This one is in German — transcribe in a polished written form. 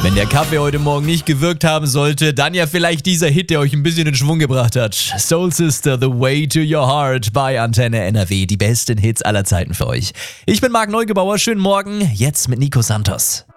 Wenn der Kaffee heute Morgen nicht gewirkt haben sollte, dann ja vielleicht dieser Hit, der euch ein bisschen in Schwung gebracht hat. Soul Sister, The Way to Your Heart bei Antenne NRW. Die besten Hits aller Zeiten für euch. Ich bin Marc Neugebauer, schönen Morgen, jetzt mit Nico Santos.